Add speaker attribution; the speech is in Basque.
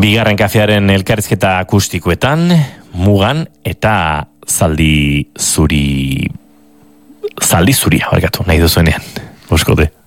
Speaker 1: Bigarren kafearen elkarrizketa akustikoetan, Mugan eta zaldi zuria, barkatu, nahi duzuenean. Boskote.